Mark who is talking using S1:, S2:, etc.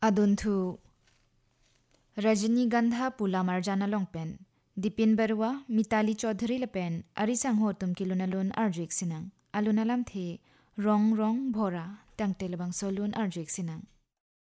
S1: अदुन्थु रजनीगंधा पुला मारजाना लोंगपेन दिपिन बरुआ मिताली चौधरी लपेन अरिसंग हो तुम किलुनालोन अर्जुक सिनंग अलुनालाम थे रोंग रोंग भोरा तंगते लबंग सोलून अर्जुक सिनंग